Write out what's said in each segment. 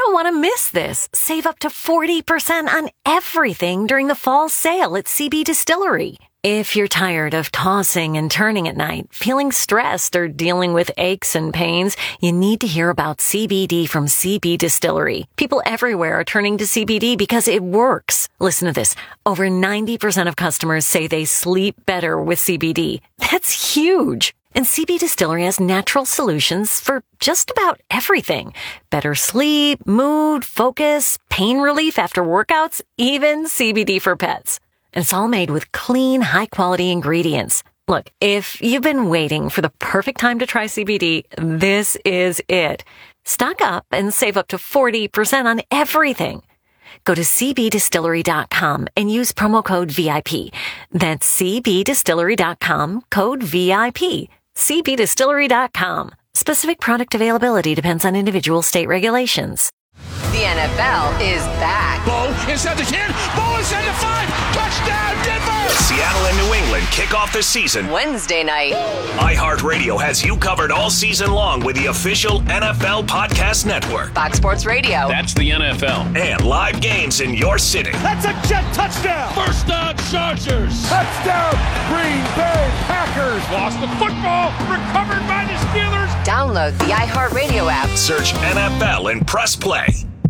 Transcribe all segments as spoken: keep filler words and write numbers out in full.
don't want to miss this. Save up to forty percent on everything during the fall sale at C B Distillery. If you're tired of tossing and turning at night, feeling stressed, or dealing with aches and pains, you need to hear about C B D from C B Distillery. People everywhere are turning to C B D because it works. Listen to this. Over ninety percent of customers say they sleep better with C B D. That's huge. And C B Distillery has natural solutions for just about everything. Better sleep, mood, focus, pain relief after workouts, even C B D for pets. And it's all made with clean, high-quality ingredients. Look, if you've been waiting for the perfect time to try C B D, this is it. Stock up and save up to forty percent on everything. Go to c b distillery dot com and use promo code V I P. That's c b distillery dot com, code V I P. c b distillery dot com. Specific product availability depends on individual state regulations. The N F L is back. Bo inside the ten. Bo inside the five. Touchdown, Denver. Seattle and New England kick off the season Wednesday night. iHeartRadio has you covered all season long with the official N F L Podcast Network. Fox Sports Radio. That's the N F L. And live games in your city. That's a jet touchdown. First down, Chargers. Touchdown, Green Bay Packers. Lost the football. Recovered by the Steelers. Download the iHeartRadio app. Search N F L and press play.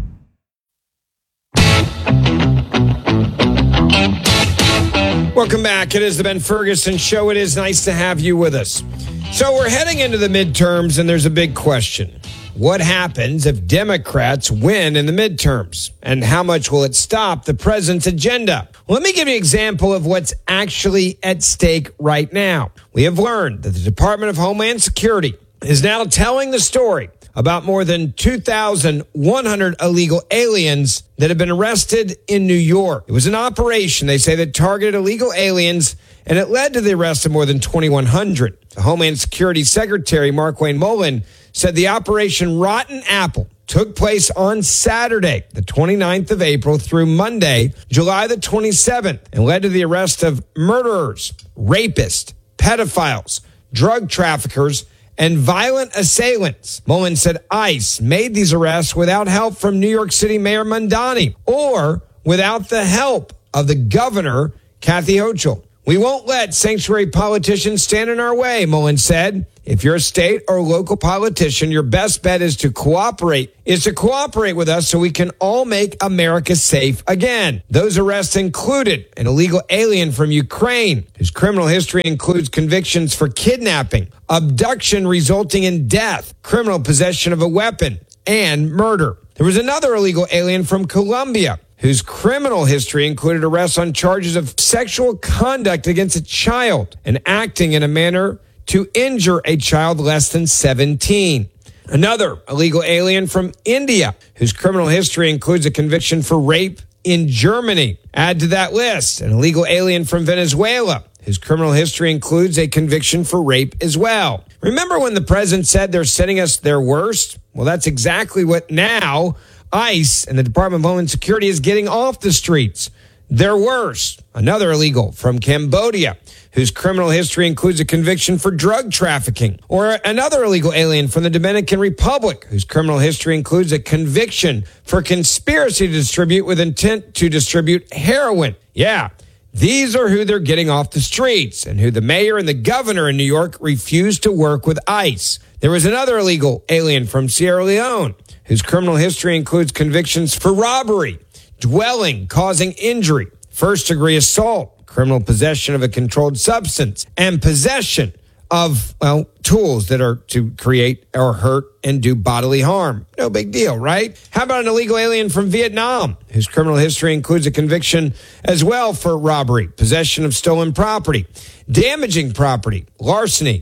Welcome back. It is the Ben Ferguson Show. It is nice to have you with us. So we're heading into the midterms, and there's a big question. What happens if Democrats win in the midterms? And how much will it stop the president's agenda? Well, let me give you an example of what's actually at stake right now. We have learned that the Department of Homeland Security is now telling the story about more than two thousand one hundred illegal aliens that have been arrested in New York. It was an operation, they say, that targeted illegal aliens, and it led to the arrest of more than twenty-one hundred. The Homeland Security Secretary, Markwayne Mullin, said the Operation Rotten Apple took place on Saturday, the twenty-ninth of April, through Monday, July the twenty-seventh, and led to the arrest of murderers, rapists, pedophiles, drug traffickers, and violent assailants. Mullin said ICE made these arrests without help from New York City Mayor Mamdani or without the help of the governor, Kathy Hochul. We won't let sanctuary politicians stand in our way, Mullin said. If you're a state or local politician, your best bet is to cooperate, is to cooperate with us so we can all make America safe again. Those arrests included an illegal alien from Ukraine, whose criminal history includes convictions for kidnapping, abduction resulting in death, criminal possession of a weapon, and murder. There was another illegal alien from Colombia, whose criminal history included arrests on charges of sexual conduct against a child and acting in a manner to injure a child less than seventeen. Another illegal alien from India, whose criminal history includes a conviction for rape in Germany. Add to that list an illegal alien from Venezuela, whose criminal history includes a conviction for rape as well. Remember when the president said they're sending us their worst? Well, that's exactly what now ICE and the Department of Homeland Security is getting off the streets. Their worst. Another illegal from Cambodia, whose criminal history includes a conviction for drug trafficking. Or another illegal alien from the Dominican Republic, whose criminal history includes a conviction for conspiracy to distribute with intent to distribute heroin. Yeah, these are who they're getting off the streets and who the mayor and the governor in New York refused to work with ICE. There was another illegal alien from Sierra Leone, whose criminal history includes convictions for robbery, dwelling, causing injury, first-degree assault, criminal possession of a controlled substance, and possession of, well, tools that are to create or hurt and do bodily harm. No big deal, right? How about an illegal alien from Vietnam, whose criminal history includes a conviction as well for robbery, possession of stolen property, damaging property, larceny,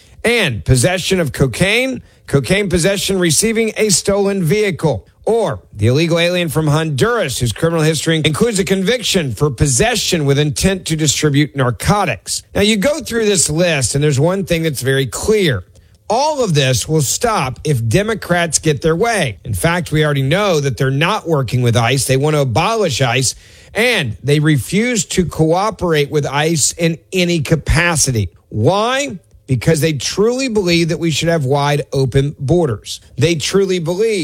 and possession of cocaine, cocaine possession receiving a stolen vehicle. Or the illegal alien from Honduras, whose criminal history includes a conviction for possession with intent to distribute narcotics. Now, you go through this list, and there's one thing that's very clear. All of this will stop if Democrats get their way. In fact, we already know that they're not working with ICE. They want to abolish ICE, and they refuse to cooperate with ICE in any capacity. Why? Because they truly believe that we should have wide open borders. They truly believe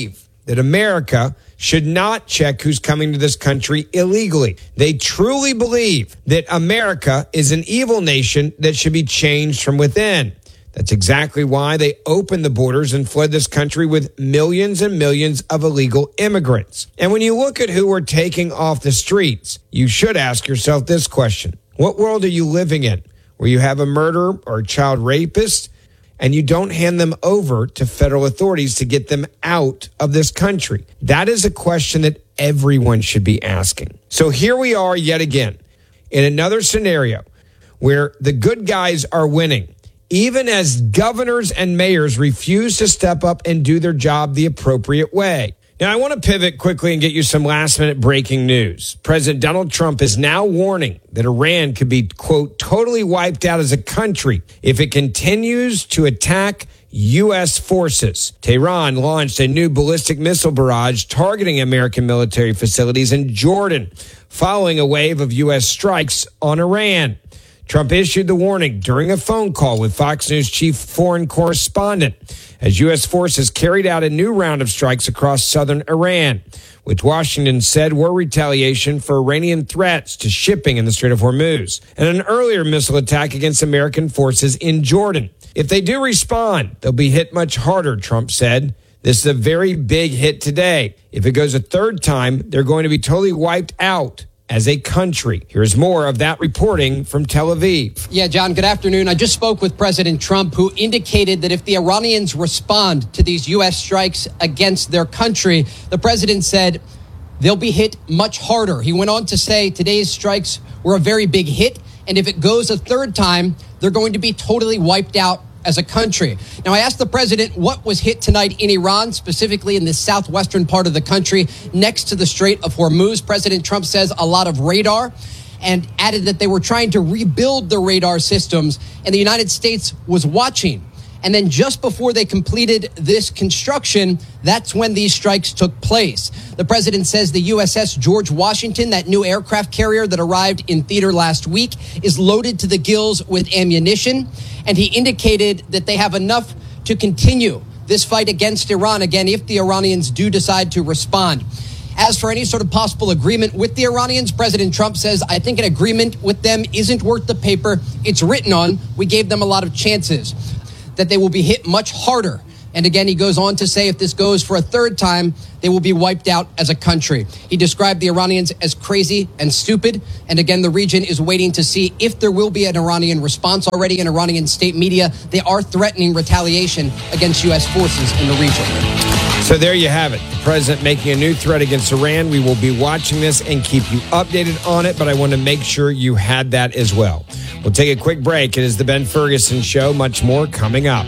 that America should not check who's coming to this country illegally. They truly believe that America is an evil nation that should be changed from within. That's exactly why they opened the borders and fled this country with millions and millions of illegal immigrants. And when you look at who we're taking off the streets, you should ask yourself this question. What world are you living in where you have a murderer or a child rapist and you don't hand them over to federal authorities to get them out of this country? That is a question that everyone should be asking. So here we are yet again in another scenario where the good guys are winning, even as governors and mayors refuse to step up and do their job the appropriate way. Now, I want to pivot quickly and get you some last-minute breaking news. President Donald Trump is now warning that Iran could be, quote, totally wiped out as a country if it continues to attack U S forces. Tehran launched a new ballistic missile barrage targeting American military facilities in Jordan, following a wave of U S strikes on Iran. Trump issued the warning during a phone call with Fox News chief foreign correspondent as U S forces carried out a new round of strikes across southern Iran, which Washington said were retaliation for Iranian threats to shipping in the Strait of Hormuz, and an earlier missile attack against American forces in Jordan. If they do respond, they'll be hit much harder, Trump said. This is a very big hit today. If it goes a third time, they're going to be totally wiped out as a country. Here's more of that reporting from Tel Aviv. Yeah, John, good afternoon. I just spoke with President Trump, who indicated that if the Iranians respond to these U S strikes against their country, the president said they'll be hit much harder. He went on to say today's strikes were a very big hit, and if it goes a third time, they're going to be totally wiped out as a country. Now, I asked the president what was hit tonight in Iran, specifically in the southwestern part of the country next to the Strait of Hormuz. President Trump says a lot of radar, and added that they were trying to rebuild the radar systems, and the United States was watching. And then just before they completed this construction, that's when these strikes took place. The president says the U S S George Washington, that new aircraft carrier that arrived in theater last week, is loaded to the gills with ammunition. And he indicated that they have enough to continue this fight against Iran, again, if the Iranians do decide to respond. As for any sort of possible agreement with the Iranians, President Trump says, I think an agreement with them isn't worth the paper it's written on. We gave them a lot of chances, that they will be hit much harder. And again, he goes on to say if this goes for a third time, they will be wiped out as a country. He described the Iranians as crazy and stupid. And again, the region is waiting to see if there will be an Iranian response. Already in Iranian state media, they are threatening retaliation against U S forces in the region. So there you have it. The president making a new threat against Iran. We will be watching this and keep you updated on it, but I want to make sure you had that as well. We'll take a quick break. It is the Ben Ferguson Show. Much more coming up.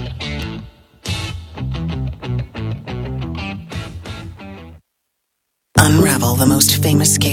Unravel the most famous case.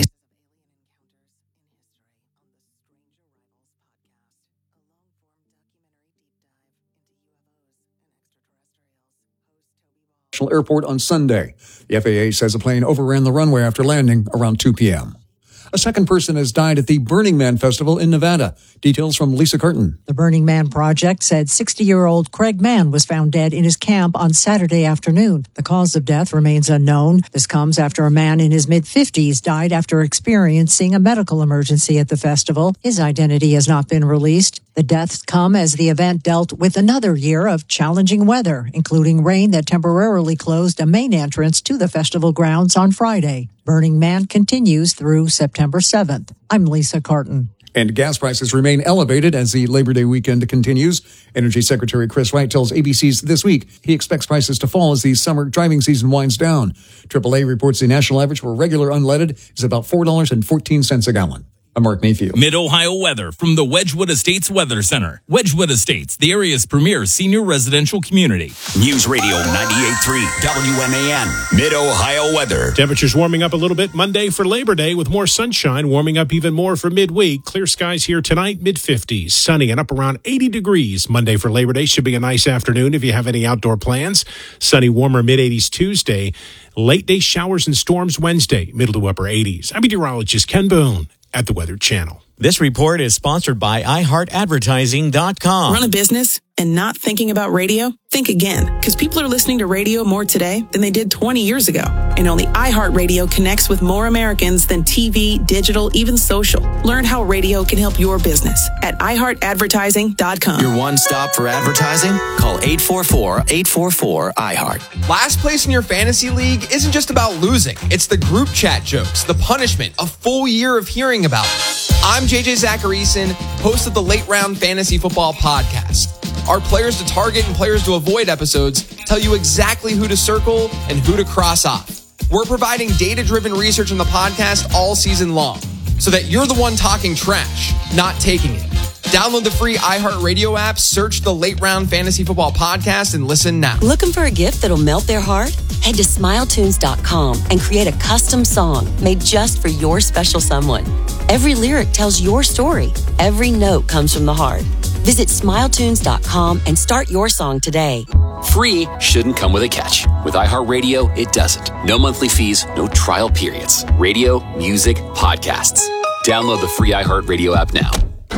Airport on Sunday. The F A A says a plane overran the runway after landing around two p.m. A second person has died at the Burning Man Festival in Nevada. Details from Lisa Curtin. The Burning Man Project said sixty-year-old Craig Mann was found dead in his camp on Saturday afternoon. The cause of death remains unknown. This comes after a man in his mid-fifties died after experiencing a medical emergency at the festival. His identity has not been released. The deaths come as the event dealt with another year of challenging weather, including rain that temporarily closed a main entrance to the festival grounds on Friday. Burning Man continues through September seventh. I'm Lisa Carton. And gas prices remain elevated as the Labor Day weekend continues. Energy Secretary Chris Wright tells A B C's This Week he expects prices to fall as the summer driving season winds down. triple A reports the national average for regular unleaded is about four dollars and fourteen cents a gallon. I'm Mark Mayfield. Mid-Ohio weather from the Wedgwood Estates Weather Center. Wedgwood Estates, the area's premier senior residential community. News Radio ninety-eight point three W M A N. Mid-Ohio weather. Temperatures warming up a little bit Monday for Labor Day with more sunshine, warming up even more for midweek. Clear skies here tonight, mid-fifties. Sunny and up around eighty degrees. Monday for Labor Day should be a nice afternoon if you have any outdoor plans. Sunny, warmer mid-eighties Tuesday. Late day showers and storms Wednesday, middle to upper eighties. I'm meteorologist Ken Boone at the Weather Channel. This report is sponsored by i heart advertising dot com. Run a business and not thinking about radio? Think again, because people are listening to radio more today than they did twenty years ago. And only iHeartRadio connects with more Americans than T V, digital, even social. Learn how radio can help your business at i heart advertising dot com. Your one stop for advertising? Call eight four four, eight four four, I heart. Last place in your fantasy league isn't just about losing. It's the group chat jokes, the punishment, a full year of hearing about it. I'm J J Zacharyson, host of the Late Round Fantasy Football Podcast. Our players to target and players to avoid episodes tell you exactly who to circle and who to cross off. We're providing data-driven research on the podcast all season long so that you're the one talking trash, not taking it. Download the free iHeartRadio app, search the Late Round Fantasy Football Podcast, and listen now. Looking for a gift that'll melt their heart? Head to smile tunes dot com and create a custom song made just for your special someone. Every lyric tells your story. Every note comes from the heart. Visit smile tunes dot com and start your song today. Free shouldn't come with a catch. With iHeartRadio, it doesn't. No monthly fees, no trial periods. Radio, music, podcasts. Download the free iHeartRadio app now.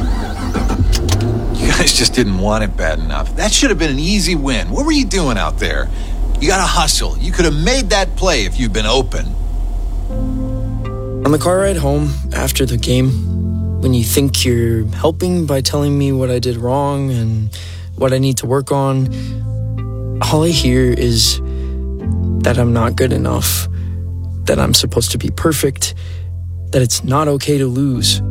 You guys just didn't want it bad enough. That should have been an easy win. What were you doing out there? You got to hustle. You could have made that play if you'd been open. On the car ride home after the game, when you think you're helping by telling me what I did wrong and what I need to work on, all I hear is that I'm not good enough, that I'm supposed to be perfect, that it's not okay to lose.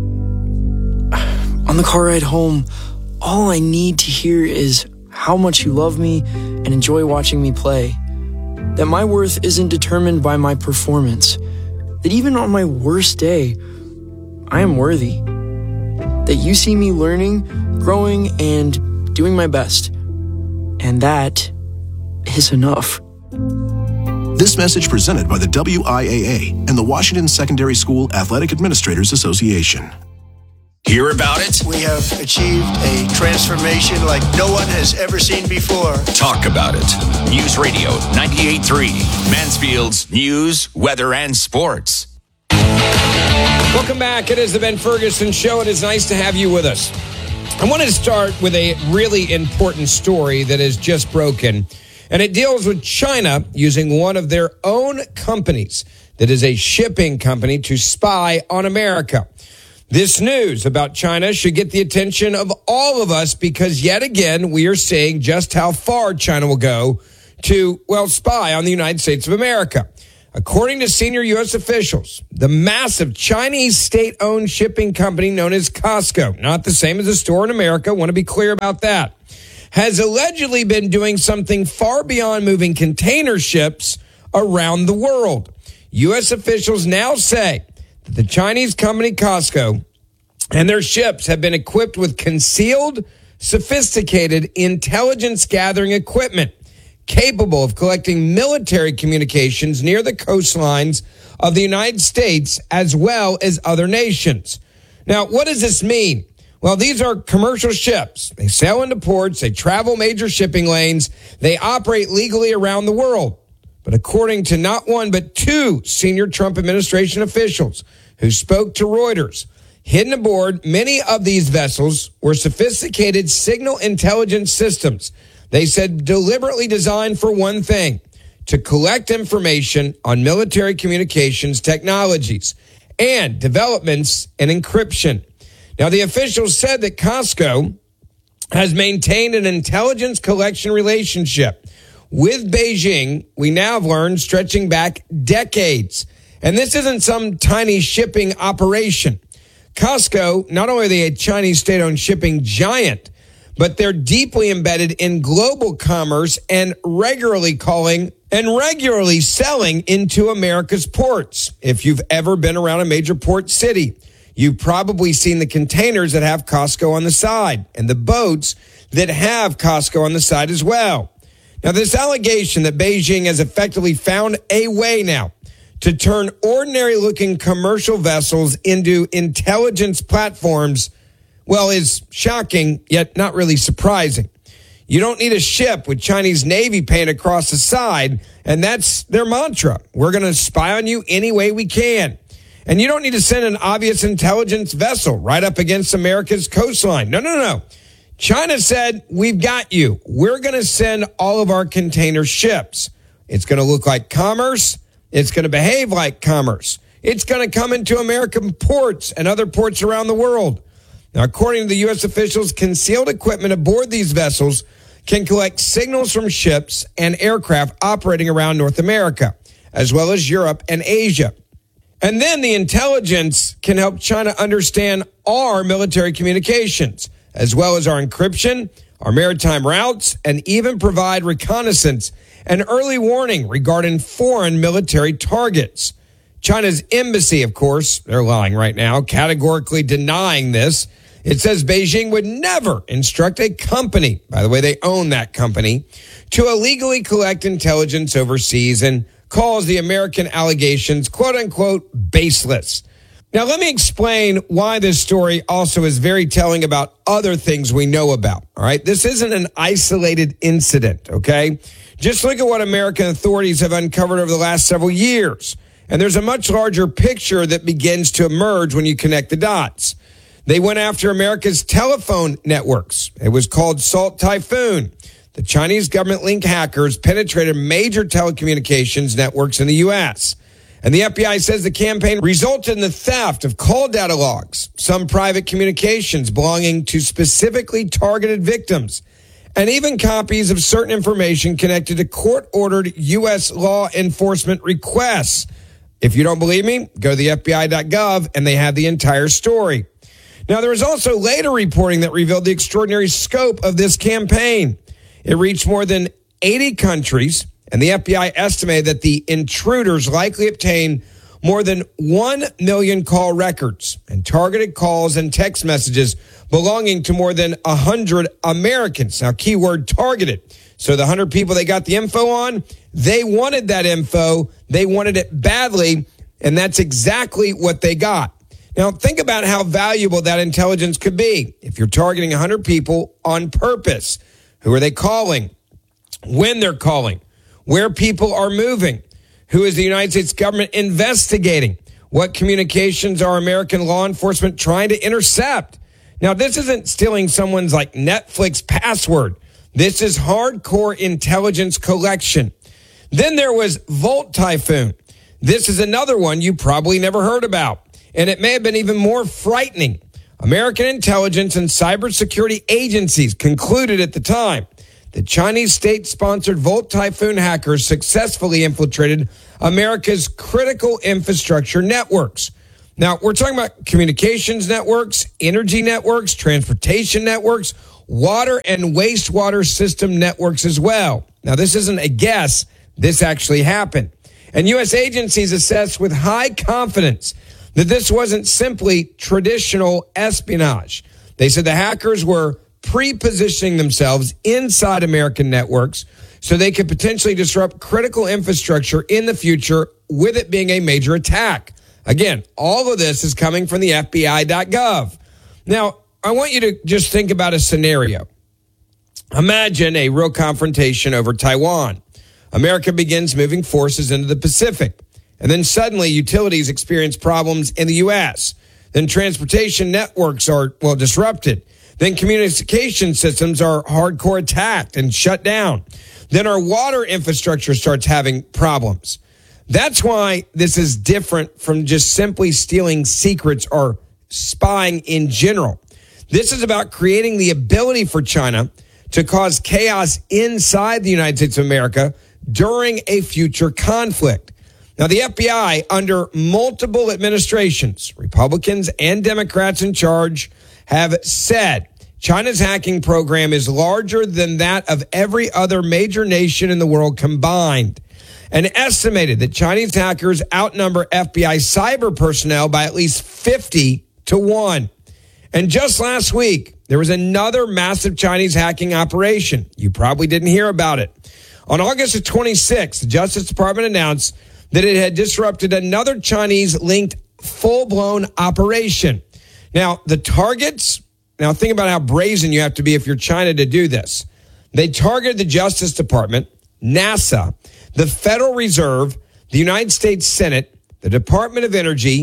On the car ride home, all I need to hear is how much you love me and enjoy watching me play, that my worth isn't determined by my performance, that even on my worst day, I am worthy, that you see me learning, growing, and doing my best, and that is enough. This message presented by the W I A A and the Washington Secondary School Athletic Administrators Association. Hear about it? We have achieved a transformation like no one has ever seen before. Talk about it. News Radio ninety-eight point three. Mansfield's news, weather, and sports. Welcome back. It is the Ben Ferguson Show. It is nice to have you with us. I want to start with a really important story that has just broken, and it deals with China using one of their own companies that is a shipping company to spy on America. This news about China should get the attention of all of us because yet again, we are seeing just how far China will go to, well, spy on the United States of America. According to senior U S officials, the massive Chinese state-owned shipping company known as Costco, not the same as a store in America, want to be clear about that, has allegedly been doing something far beyond moving container ships around the world. U S officials now say that the Chinese company Costco and their ships have been equipped with concealed, sophisticated intelligence gathering equipment capable of collecting military communications near the coastlines of the United States as well as other nations. Now, what does this mean? Well, these are commercial ships. They sail into ports. They travel major shipping lanes. They operate legally around the world. But according to not one, but two senior Trump administration officials who spoke to Reuters, hidden aboard many of these vessels were sophisticated signal intelligence systems. They said deliberately designed for one thing, to collect information on military communications technologies and developments in encryption. Now, the officials said that Costco has maintained an intelligence collection relationship with Beijing, we now have learned, stretching back decades. And this isn't some tiny shipping operation. Costco, not only are they a Chinese state-owned shipping giant, but they're deeply embedded in global commerce and regularly calling and regularly selling into America's ports. If you've ever been around a major port city, you've probably seen the containers that have Costco on the side and the boats that have Costco on the side as well. Now, this allegation that Beijing has effectively found a way now to turn ordinary-looking commercial vessels into intelligence platforms, well, is shocking, yet not really surprising. You don't need a ship with Chinese Navy paint across the side, and that's their mantra. We're going to spy on you any way we can. And you don't need to send an obvious intelligence vessel right up against America's coastline. No, no, no. China said, we've got you. We're going to send all of our container ships. It's going to look like commerce. It's going to behave like commerce. It's going to come into American ports and other ports around the world. Now, according to the U S officials, concealed equipment aboard these vessels can collect signals from ships and aircraft operating around North America, as well as Europe and Asia. And then the intelligence can help China understand our military communications, as well as our encryption, our maritime routes, and even provide reconnaissance and early warning regarding foreign military targets. China's embassy, of course, they're lying right now, categorically denying this. It says Beijing would never instruct a company, by the way, they own that company, to illegally collect intelligence overseas and calls the American allegations, quote unquote, baseless. Now, let me explain why this story also is very telling about other things we know about. All right. This isn't an isolated incident. OK, just look at what American authorities have uncovered over the last several years. And there's a much larger picture that begins to emerge when you connect the dots. They went after America's telephone networks. It was called Salt Typhoon. The Chinese government-linked hackers penetrated major telecommunications networks in the U S. And the F B I says the campaign resulted in the theft of call data logs, some private communications belonging to specifically targeted victims, and even copies of certain information connected to court-ordered U S law enforcement requests. If you don't believe me, go to the F B I dot gov and they have the entire story. Now, there was also later reporting that revealed the extraordinary scope of this campaign. It reached more than eighty countries, and the F B I estimated that the intruders likely obtained more than one million call records and targeted calls and text messages belonging to more than one hundred Americans. Now, keyword targeted. So the one hundred people they got the info on, they wanted that info. They wanted it badly, and that's exactly what they got. Now, think about how valuable that intelligence could be if you're targeting one hundred people on purpose. Who are they calling? When they're calling? Where people are moving? Who is the United States government investigating? What communications are American law enforcement trying to intercept? Now, this isn't stealing someone's like Netflix password. This is hardcore intelligence collection. Then there was Volt Typhoon. This is another one you probably never heard about, and it may have been even more frightening. American intelligence and cybersecurity agencies concluded at the time that Chinese state-sponsored Volt Typhoon hackers successfully infiltrated America's critical infrastructure networks. Now, we're talking about communications networks, energy networks, transportation networks, water and wastewater system networks as well. Now, this isn't a guess. This actually happened. And U S agencies assessed with high confidence that this wasn't simply traditional espionage. They said the hackers were pre-positioning themselves inside American networks so they could potentially disrupt critical infrastructure in the future, with it being a major attack. Again, all of this is coming from the F B I dot gov. Now, I want you to just think about a scenario. Imagine a real confrontation over Taiwan. America begins moving forces into the Pacific. And then suddenly utilities experience problems in the U S. Then transportation networks are, well, disrupted. Then communication systems are hardcore attacked and shut down. Then our water infrastructure starts having problems. That's why this is different from just simply stealing secrets or spying in general. This is about creating the ability for China to cause chaos inside the United States of America during a future conflict. Now, the F B I, under multiple administrations, Republicans and Democrats in charge, have said China's hacking program is larger than that of every other major nation in the world combined, and estimated that Chinese hackers outnumber F B I cyber personnel by at least fifty to one. And just last week, there was another massive Chinese hacking operation. You probably didn't hear about it. On August twenty-sixth, the Justice Department announced that it had disrupted another Chinese-linked full-blown operation. Now, the targets, now think about how brazen you have to be if you're China to do this. They targeted the Justice Department, NASA, the Federal Reserve, the United States Senate, the Department of Energy,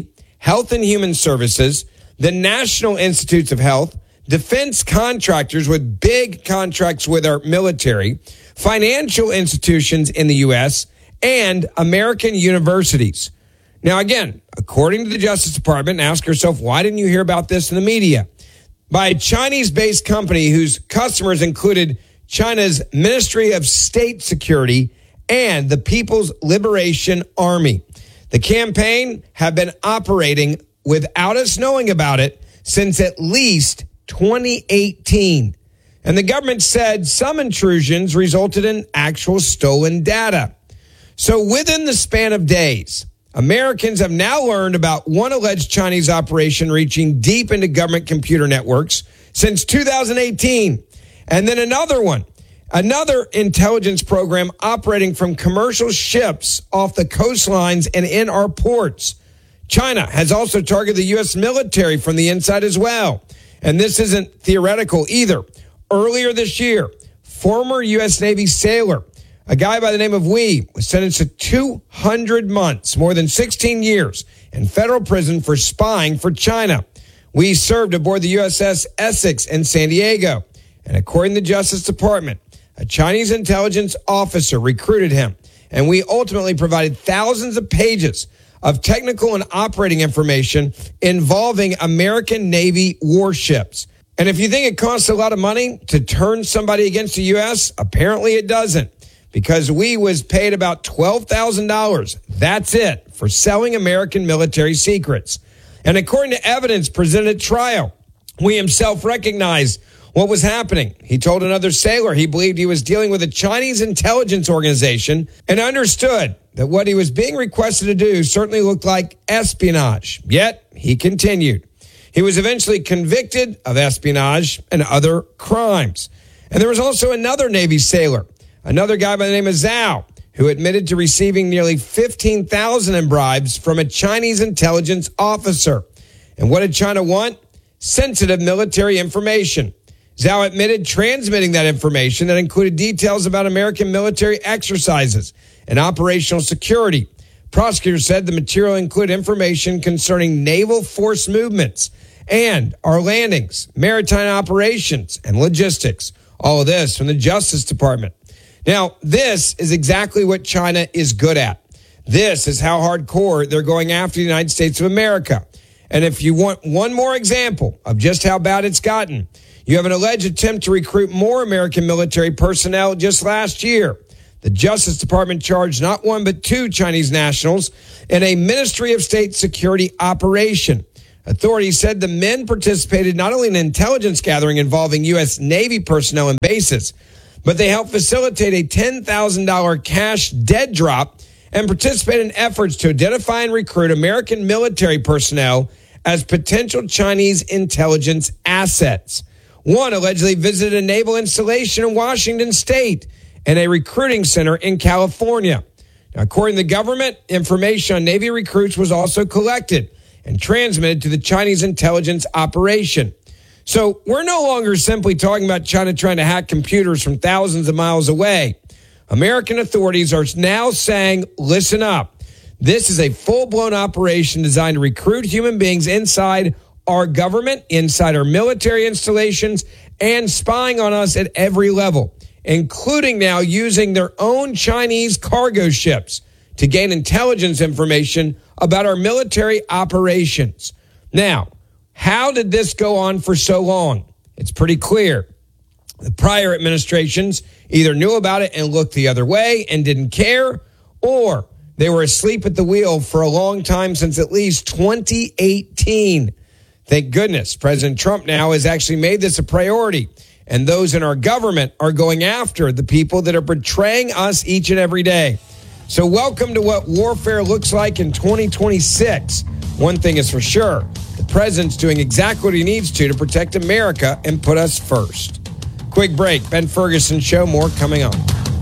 Health and Human Services, the National Institutes of Health, defense contractors with big contracts with our military, financial institutions in the U S, and American universities. Now, again, according to the Justice Department, ask yourself, why didn't you hear about this in the media? By a Chinese-based company whose customers included China's Ministry of State Security and the People's Liberation Army. The campaign had been operating without us knowing about it since at least twenty eighteen. And the government said some intrusions resulted in actual stolen data. So within the span of days, Americans have now learned about one alleged Chinese operation reaching deep into government computer networks since two thousand eighteen. And then another one, another intelligence program operating from commercial ships off the coastlines and in our ports. China has also targeted the U S military from the inside as well. And this isn't theoretical either. Earlier this year, former U S Navy sailor, a guy by the name of Wee, was sentenced to two hundred months, more than sixteen years, in federal prison for spying for China. Wee served aboard the U S S Essex in San Diego. And according to the Justice Department, a Chinese intelligence officer recruited him. And Wee ultimately provided thousands of pages of technical and operating information involving American Navy warships. And if you think it costs a lot of money to turn somebody against the U S, apparently it doesn't, because Wee was paid about twelve thousand dollars. That's it, for selling American military secrets. And according to evidence presented at trial, Wee himself recognized what was happening. He told another sailor he believed he was dealing with a Chinese intelligence organization and understood that what he was being requested to do certainly looked like espionage. Yet, he continued. He was eventually convicted of espionage and other crimes. And there was also another Navy sailor, another guy by the name of Zhao, who admitted to receiving nearly fifteen thousand dollars in bribes from a Chinese intelligence officer. And what did China want? Sensitive military information. Zhao admitted transmitting that information that included details about American military exercises and operational security. Prosecutors said the material included information concerning naval force movements and our landings, maritime operations, and logistics. All of this from the Justice Department. Now, this is exactly what China is good at. This is how hardcore they're going after the United States of America. And if you want one more example of just how bad it's gotten, you have an alleged attempt to recruit more American military personnel just last year. The Justice Department charged not one but two Chinese nationals in a Ministry of State Security operation. Authorities said the men participated not only in intelligence gathering involving U S Navy personnel and bases, but they helped facilitate a ten thousand dollars cash dead drop and participate in efforts to identify and recruit American military personnel as potential Chinese intelligence assets. One allegedly visited a naval installation in Washington State and a recruiting center in California. Now, according to the government, information on Navy recruits was also collected and transmitted to the Chinese intelligence operation. So we're no longer simply talking about China trying to hack computers from thousands of miles away. American authorities are now saying, listen up. This is a full-blown operation designed to recruit human beings inside our government, inside our military installations, and spying on us at every level, including now using their own Chinese cargo ships to gain intelligence information about our military operations. Now, how did this go on for so long? It's pretty clear. The prior administrations either knew about it and looked the other way and didn't care, or they were asleep at the wheel for a long time, since at least twenty eighteen. Thank goodness President Trump now has actually made this a priority, and those in our government are going after the people that are betraying us each and every day. So welcome to what warfare looks like in twenty twenty-six. One thing is for sure, the president's doing exactly what he needs to to protect America and put us first. Quick break. Ben Ferguson Show. More coming on.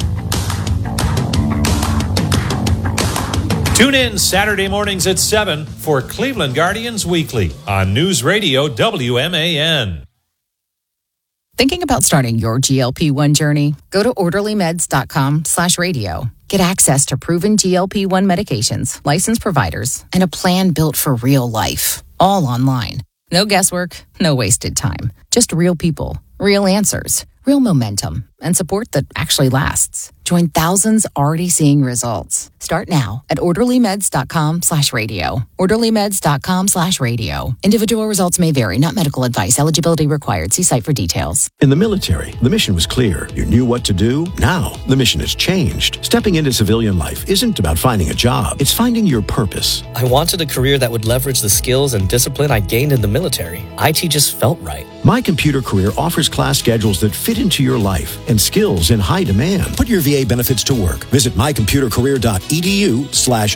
Tune in Saturday mornings at seven for Cleveland Guardians Weekly on News Radio W M A N. Thinking about starting your G L P one journey? Go to orderlymeds.com slash radio. Get access to proven G L P one medications, licensed providers, and a plan built for real life. All online. No guesswork, no wasted time. Just real people, real answers, real momentum, and support that actually lasts. Join thousands already seeing results. Start now at orderlymeds.com slash radio. orderlymeds.com slash radio. Individual results may vary, not medical advice. Eligibility required. See site for details. In the military, the mission was clear. You knew what to do. Now, the mission has changed. Stepping into civilian life isn't about finding a job. It's finding your purpose. I wanted a career that would leverage the skills and discipline I gained in the military. I T just felt right. My Computer Career offers class schedules that fit into your life and skills in high demand. Put your V A benefits to work. Visit mycomputercareer.edu slash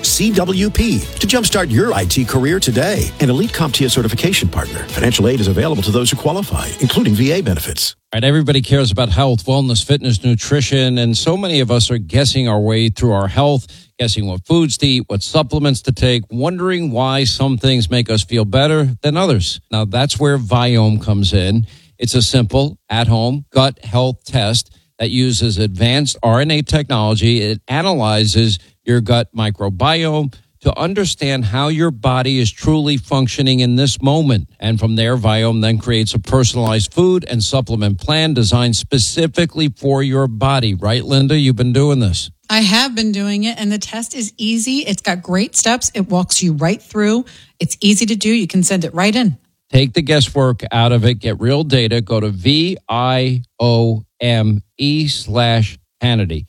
CWP to jumpstart your I T career today. An elite CompTIA certification partner. Financial aid is available to those who qualify, including V A benefits. Right, everybody cares about health, wellness, fitness, nutrition, and so many of us are guessing our way through our health, guessing what foods to eat, what supplements to take, wondering why some things make us feel better than others. Now, that's where Viome comes in. It's a simple, at-home gut health test that uses advanced R N A technology. It analyzes your gut microbiome to understand how your body is truly functioning in this moment. And from there, Viome then creates a personalized food and supplement plan designed specifically for your body. Right, Linda? You've been doing this. I have been doing it, and the test is easy. It's got great steps. It walks you right through. It's easy to do. You can send it right in. Take the guesswork out of it. Get real data. Go to V I O M E slash Hannity.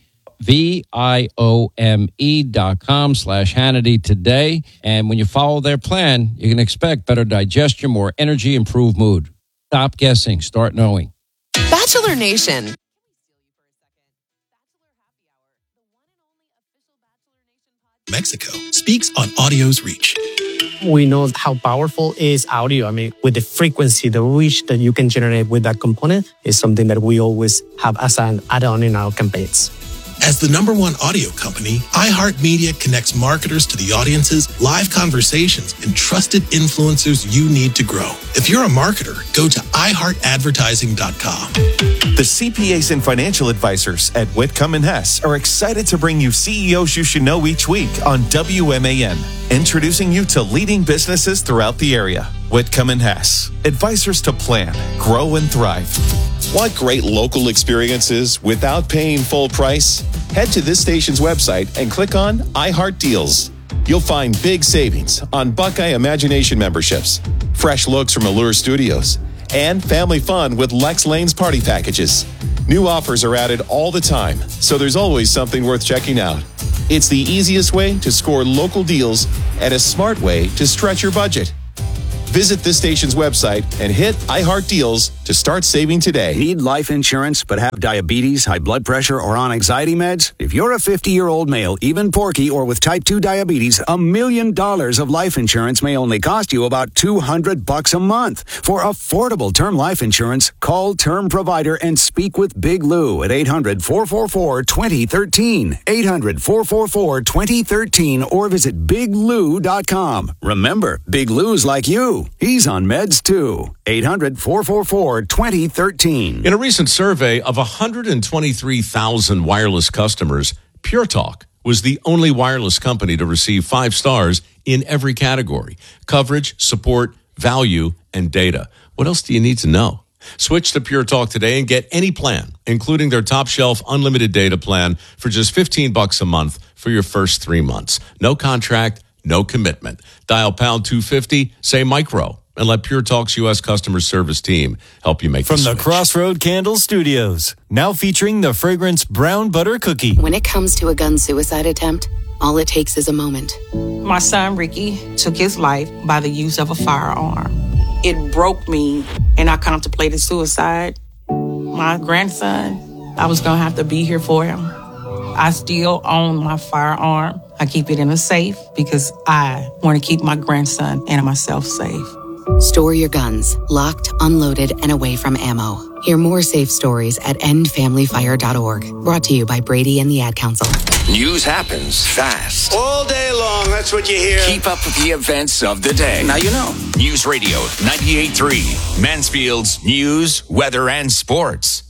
V I O M E dot com slash Hannity today. And when you follow their plan, you can expect better digestion, more energy, improved mood. Stop guessing. Start knowing. Bachelor Nation. Mexico speaks on audio's reach. We know how powerful is audio. I mean, with the frequency, the reach that you can generate with that component is something that we always have as an add-on in our campaigns. As the number one audio company, iHeartMedia connects marketers to the audiences, live conversations, and trusted influencers you need to grow. If you're a marketer, go to i heart advertising dot com. The C P As and financial advisors at Whitcomb and Hess are excited to bring you C E Os you should know each week on W M A N, introducing you to leading businesses throughout the area. Whitcomb and Hess, advisors to plan, grow, and thrive. Want great local experiences without paying full price? Head to this station's website and click on iHeart Deals. You'll find big savings on Buckeye Imagination memberships, fresh looks from Allure Studios, and family fun with Lex Lane's party packages. New offers are added all the time, so there's always something worth checking out. It's the easiest way to score local deals and a smart way to stretch your budget. Visit this station's website and hit iHeart Deals to start saving today. Need life insurance but have diabetes, high blood pressure, or on anxiety meds? If you're a fifty-year-old male, even porky, or with type two diabetes, a million dollars of life insurance may only cost you about two hundred bucks a month. For affordable term life insurance, call Term Provider and speak with Big Lou at eight hundred, four four four, two zero one three, eight hundred, four four four, two zero one three, or visit big lou dot com. Remember, Big Lou's like you. He's on meds too. eight hundred, four four four, two zero one three. In a recent survey of one hundred twenty-three thousand wireless customers, Pure Talk was the only wireless company to receive five stars in every category: coverage, support, value, and data. What else do you need to know? Switch to Pure Talk today and get any plan, including their top shelf unlimited data plan for just fifteen bucks a month for your first three months. No contract, no commitment. Dial pound two fifty, say micro, and let Pure Talk's U S customer service team help you make From the the Crossroad Candle Studios, now featuring the fragrance Brown Butter Cookie. When it comes to a gun suicide attempt, all it takes is a moment. My son, Ricky, took his life by the use of a firearm. It broke me, and I contemplated suicide. My grandson, I was going to have to be here for him. I still own my firearm. I keep it in a safe because I want to keep my grandson and myself safe. Store your guns locked, unloaded, and away from ammo. Hear more safe stories at end family fire dot org. Brought to you by Brady and the Ad Council. News happens fast. All day long, that's what you hear. Keep up with the events of the day. Now you know. News Radio ninety-eight point three, Mansfield's news, weather, and sports.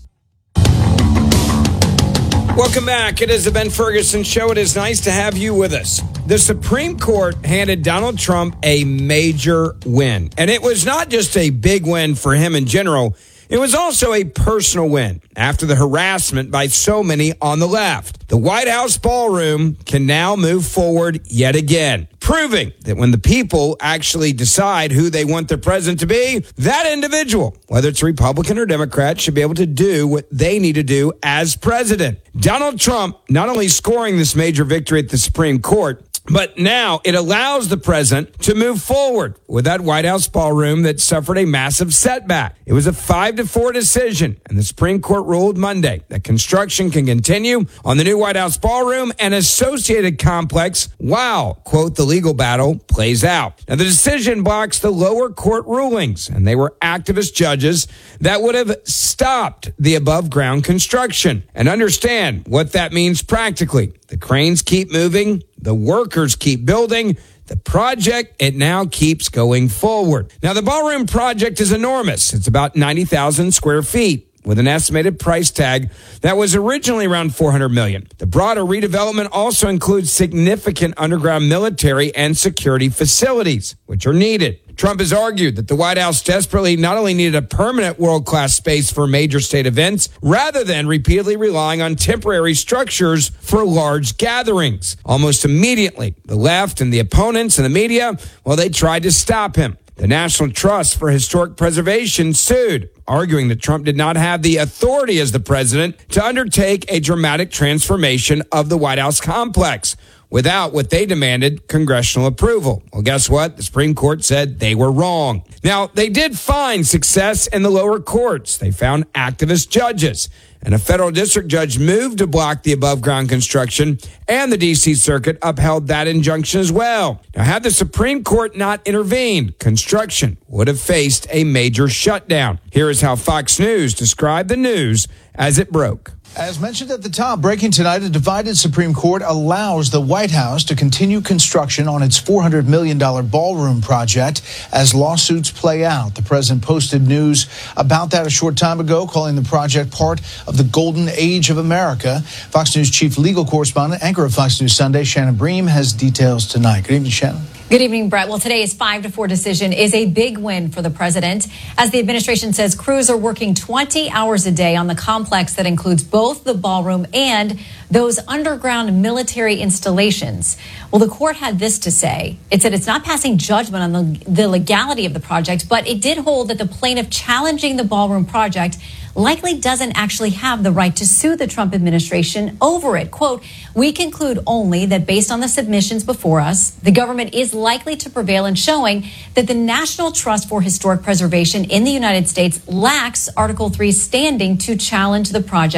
Welcome back. It is the Ben Ferguson Show. It is nice to have you with us. The Supreme Court handed Donald Trump a major win. And it was not just a big win for him in general. It was also a personal win after the harassment by so many on the left. The White House ballroom can now move forward yet again, proving that when the people actually decide who they want their president to be, that individual, whether it's Republican or Democrat, should be able to do what they need to do as president. Donald Trump not only scoring this major victory at the Supreme Court, but now it allows the president to move forward with that White House ballroom that suffered a massive setback. It was a five to four decision, and the Supreme Court ruled Monday that construction can continue on the new White House ballroom and associated complex while, quote, the legal battle plays out. Now, the decision blocks the lower court rulings, and they were activist judges that would have stopped the above ground construction. And understand what that means practically. The cranes keep moving. The workers keep building. The project, it now keeps going forward. Now, the ballroom project is enormous. It's about ninety thousand square feet with an estimated price tag that was originally around four hundred million dollars. The broader redevelopment also includes significant underground military and security facilities, which are needed. Trump has argued that the White House desperately not only needed a permanent world-class space for major state events, rather than repeatedly relying on temporary structures for large gatherings. Almost immediately, the left and the opponents and the media, well, they tried to stop him. The National Trust for Historic Preservation sued, arguing that Trump did not have the authority as the president to undertake a dramatic transformation of the White House complex without what they demanded, congressional approval. Well, guess what? The Supreme Court said they were wrong. Now, they did find success in the lower courts. They found activist judges. And a federal district judge moved to block the above-ground construction, and the D C Circuit upheld that injunction as well. Now, had the Supreme Court not intervened, construction would have faced a major shutdown. Here is how Fox News described the news as it broke. As mentioned at the top, breaking tonight, a divided Supreme Court allows the White House to continue construction on its four hundred million dollars ballroom project as lawsuits play out. The president posted news about that a short time ago, calling the project part of the golden age of America. Fox News chief legal correspondent, anchor of Fox News Sunday, Shannon Bream, has details tonight. Good evening, Shannon. Good evening, Brett. Well, today's five to four decision is a big win for the president, as the administration says crews are working twenty hours a day on the complex that includes both the ballroom and those underground military installations. Well, the court had this to say. It said it's not passing judgment on the, the legality of the project, but it did hold that the plaintiff challenging the ballroom project likely doesn't actually have the right to sue the Trump administration over it. Quote, we conclude only that based on the submissions before us, the government is likely to prevail in showing that the National Trust for Historic Preservation in the United States lacks Article three standing to challenge the project.